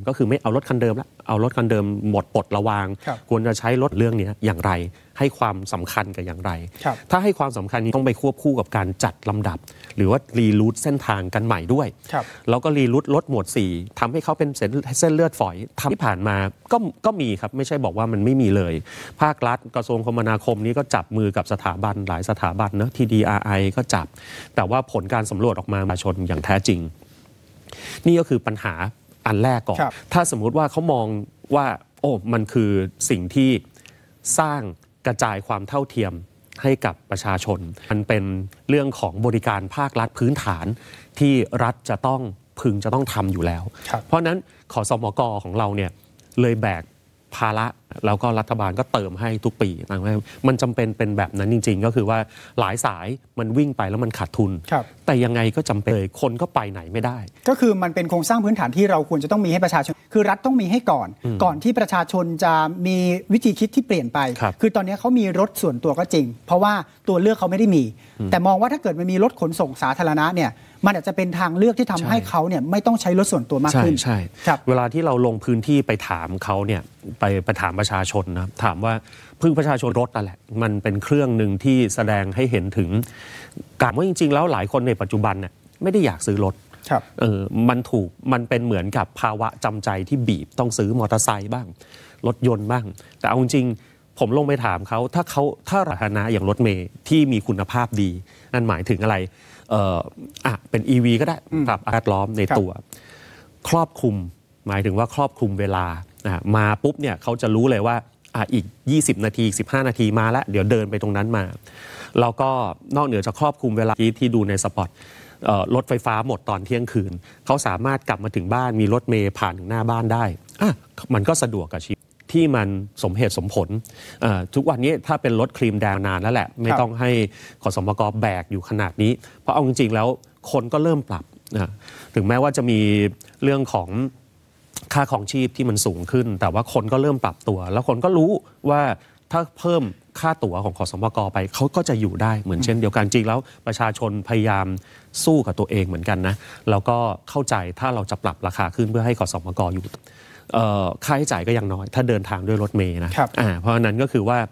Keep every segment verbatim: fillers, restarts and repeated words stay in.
ก็คือไม่เอารถคันเดิมละเอารถคันเดิมหมดปลดระวางควรจะใช้รถเรื่องนี้อย่างไรให้ความสำคัญกับอย่างไรถ้าให้ความสำคัญนี้ต้องไปควบคู่กับการจัดลำดับหรือว่ารีรูทเส้นทางกันใหม่ด้วยแล้วก็รีรูทรถหมวดสี่ทำให้เขาเป็นเส้นเส้นเลือดฝอยทำที่ผ่านมาก็ก็มีครับไม่ใช่บอกว่ามันไม่มีเลยภาครัฐกระทรวงคมนาคมนี้ก็จับมือกับสถาบันหลายสถาบันเนอะ ที ดี อาร์ ไอ ก็จับแต่ว่าผลการสำรวจออกมาประชาชนอย่างแท้จริงนี่ก็คือปัญหาอันแรกก่อนถ้าสมมุติว่าเขามองว่าโอ้มันคือสิ่งที่สร้างกระจายความเท่าเทียมให้กับประชาชนมันเป็นเรื่องของบริการภาครัฐพื้นฐานที่รัฐจะต้องพึงจะต้องทำอยู่แล้วเพราะนั้นขสมกของเราเนี่ยเลยแบกภาระแล้วก็รัฐบาลก็เติมให้ทุกปีมันจำเป็นเป็นแบบนั้นจริงๆก็คือว่าหลายสายมันวิ่งไปแล้วมันขาดทุนแต่ยังไงก็จำเป็นคนก็ไปไหนไม่ได้ก็คือมันเป็นโครงสร้างพื้นฐานที่เราควรจะต้องมีให้ประชาชนคือรัฐต้องมีให้ก่อนก่อนที่ประชาชนจะมีวิธีคิดที่เปลี่ยนไปคือตอนนี้เขามีรถส่วนตัวก็จริงเพราะว่าตัวเลือกเขาไม่ได้มีแต่มองว่าถ้าเกิดมันมีรถขนส่งสาธารณะเนี่ยมันอาจจะเป็นทางเลือกที่ทำให้เขาเนี่ยไม่ต้องใช้รถส่วนตัวมากขึ้นใช่ใช่เวลาที่เราลงพื้นที่ไปถามเขาเนี่ยไปไปถามประชาชนนะถามว่าพึ่งประชาชนรถนั่นแหละมันเป็นเครื่องหนึ่งที่แสดงให้เห็นถึงการว่าจริงๆแล้วหลายคนในปัจจุบันเนี่ยไม่ได้อยากซื้อรถเออมันถูกมันเป็นเหมือนกับภาวะจำใจที่บีบต้องซื้อมอเตอร์ไซค์บ้างรถยนต์บ้างแต่เอาจริงผมลงไปถามเขาถ้าเขาถ้าสาธารณะอย่างรถเมล์ที่มีคุณภาพดีนั่นหมายถึงอะไรเอ่ออ่ะเป็น อี วี ก็ได้ปรับแวดล้อมในตัวครอบคลุมหมายถึงว่าครอบคลุมเวลานะมาปุ๊บเนี่ยเขาจะรู้เลยว่าอ่ะอีกยี่สิบนาทีสิบห้านาทีมาแล้วเดี๋ยวเดินไปตรงนั้นมาแล้วก็นอกเหนือจากครอบคลุมเวลาที่ดูในสปอตรถไฟฟ้าหมดตอนเที่ยงคืนเขาสามารถกลับมาถึงบ้านมีรถเมล์ผ่านถึงหน้าบ้านได้อ่ะมันก็สะดวกกับชีวิตที่มันสมเหตุสมผลทุกวันนี้ถ้าเป็นรถครีมแดงนานแล้วแหละไม่ต้องให้ขสมกแบกอยู่ขนาดนี้เพราะเอาจริงๆแล้วคนก็เริ่มปรับนะถึงแม้ว่าจะมีเรื่องของค่าของชีพที่มันสูงขึ้นแต่ว่าคนก็เริ่มปรับตัวแล้วคนก็รู้ว่าถ้าเพิ่มค่าตั๋วของขสมกไปเขาก็จะอยู่ได้เหมือนเช่นเดียวกันจริงแล้วประชาชนพยายามสู้กับตัวเองเหมือนกันนะแล้วก็เข้าใจถ้าเราจะปรับราคาขึ้นเพื่อให้ขสมกอยู่ค่าใช้จ่ายก็ยังน้อยถ้าเดินทางด้วยรถเมล์นะเพราะฉะนั้นก็คือว่า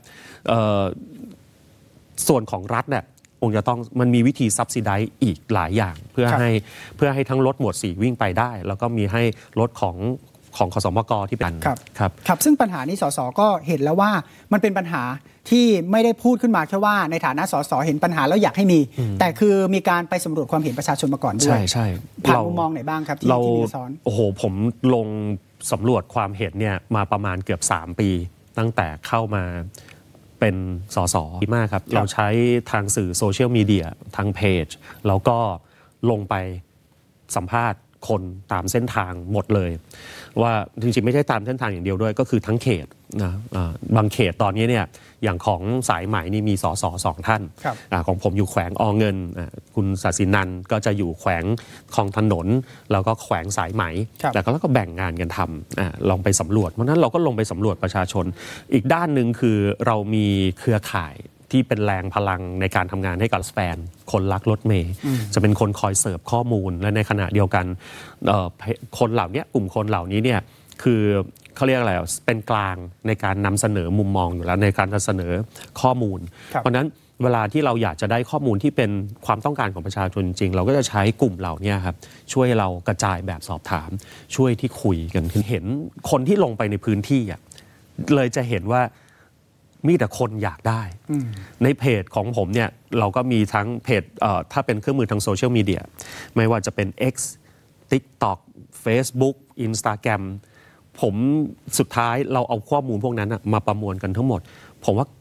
ส่วนของรัฐเนี่ยคงจะต้องมันมีวิธีซับซิไดซ์อีกหลายอย่างเพื่อให้เพื่อให้ทั้งรถหมวดสี่วิ่งไปได้แล้วก็มีให้รถของของขสมกที่เป็นครับครับครับซึ่งปัญหานี้สสก็เห็นแล้วว่ามันเป็นปัญหาที่ไม่ได้พูดขึ้นมาแค่ว่าในฐานะสสเห็นปัญหาแล้วอยากให้มีแต่คือมีการไปสำรวจความเห็นประชาชนมาก่อนด้วยใช่ใช่ผ่านมุมมองไหนบ้างครับที่ที่มีซ้อนโอ้โหผมลงสำรวจความเห็นเนี่ยมาประมาณเกือบสามปีตั้งแต่เข้ามาเป็นสสดีมากครับเราใช้ทางสื่อโซเชียลมีเดียทางเพจแล้วก็ลงไปสัมภาษณ์คนตามเส้นทางหมดเลยว่าจริงๆไม่ใช่ตามเส้นทางอย่างเดียวด้วยก็คือทั้งเขตนะบางเขตตอนนี้เนี่ยอย่างของสายไหมนี่มีสสสองท่านของผมอยู่แขวงอเงินคุณศศินันท์ก็จะอยู่แขวงคลองถนนแล้วก็แขวงสายไหมแต่ก็แล้วก็แบ่งงานกันทำลองไปสำรวจเพราะนั้นเราก็ลงไปสำรวจประชาชนอีกด้านหนึ่งคือเรามีเครือข่ายที่เป็นแรงพลังในการทำงานให้กับแฟนคนรักรถเมย์จะเป็นคนคอยเสิร์ฟข้อมูลและในขณะเดียวกันคนเหล่านี้กลุ่มคนเหล่านี้เนี่ยคือเขาเรียกอะไรเป็นกลางในการนำเสนอมุมมองอยู่แล้วในการเสนอข้อมูลเพราะนั้นเวลาที่เราอยากจะได้ข้อมูลที่เป็นความต้องการของประชาชนจริงเราก็จะใช้กลุ่มเหล่านี้ครับช่วยเรากระจายแบบสอบถามช่วยที่คุยกันเห็นคนที่ลงไปในพื้นที่อ่ะเลยจะเห็นว่ามีแต่คนอยากได้ในเพจของผมเนี่ยเราก็มีทั้งเพจถ้าเป็นเครื่องมือทางโซเชียลมีเดียไม่ว่าจะเป็น X TikTok Facebook Instagram ผมสุดท้ายเราเอาข้อมูลพวกนั้นมาประมวลกันทั้งหมดผมว่า